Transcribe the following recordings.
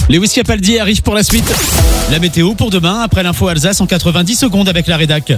Lewis Capaldi arrive pour la suite. La météo pour demain, après l'info Alsace en 90 secondes avec la rédac.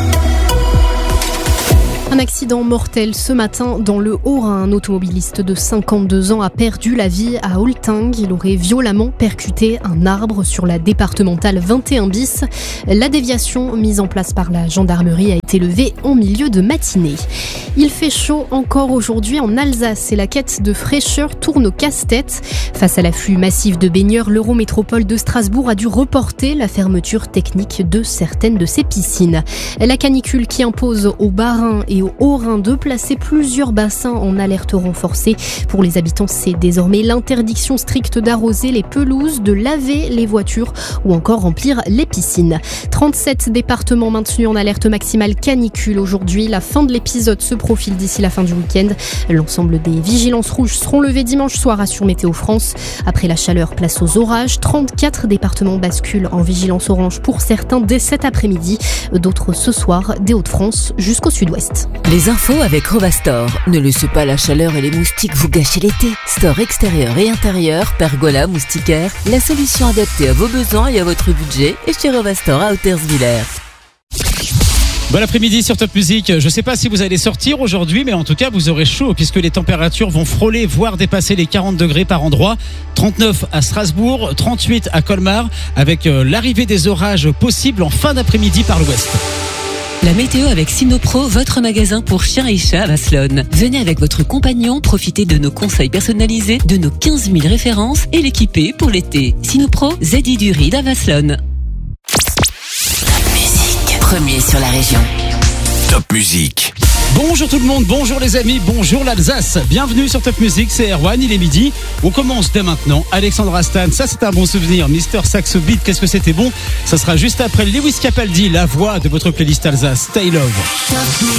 Un accident mortel ce matin dans le Haut-Rhin. Un automobiliste de 52 ans a perdu la vie à Oltingue. Il aurait violemment percuté un arbre sur la départementale 21 bis. La déviation mise en place par la gendarmerie a été levée en milieu de matinée. Il fait chaud encore aujourd'hui en Alsace et la quête de fraîcheur tourne au casse-tête. Face à l'afflux massif de baigneurs, l'Eurométropole de Strasbourg a dû reporter la fermeture technique de certaines de ses piscines. La canicule qui impose aux Bas-Rhin et au Haut-Rhin de placer plusieurs bassins en alerte renforcée. Pour les habitants, c'est désormais l'interdiction stricte d'arroser les pelouses, de laver les voitures ou encore remplir les piscines. 37 départements maintenus en alerte maximale canicule aujourd'hui. La fin de l'épisode se profile d'ici la fin du week-end. L'ensemble des vigilances rouges seront levées dimanche soir, assure Météo France. Après la chaleur, place aux orages. 34 départements basculent en vigilance orange pour certains dès cet après-midi. D'autres ce soir, des Hauts-de-France jusqu'au sud-ouest. Les infos avec Rovastor. Ne laissez pas la chaleur et les moustiques vous gâcher l'été. Store extérieur et intérieur, pergola, moustiquaire, la solution adaptée à vos besoins et à votre budget est chez Rovastor à Hauterswiller. Bon après-midi sur Top Music. Je ne sais pas si vous allez sortir aujourd'hui, mais en tout cas vous aurez chaud puisque les températures vont frôler, voire dépasser les 40 degrés par endroit. 39 à Strasbourg, 38 à Colmar, avec l'arrivée des orages possibles en fin d'après-midi par l'ouest. La météo avec Sinopro, votre magasin pour chiens et chats à Vasselonne. Venez avec votre compagnon, profitez de nos conseils personnalisés, de nos 15 000 références et l'équiper pour l'été. Sinopro, ZI du Ride à Vasselonne. Top Music, premier sur la région. Top Music. Bonjour tout le monde, bonjour les amis, bonjour l'Alsace. Bienvenue sur Top Music, c'est Erwan, il est midi. On commence dès maintenant. Alexandra Stan, ça c'est un bon souvenir. Mister Saxo Beat, qu'est-ce que c'était bon. Ça sera juste après Lewis Capaldi, la voix de votre playlist Alsace. Stay Love.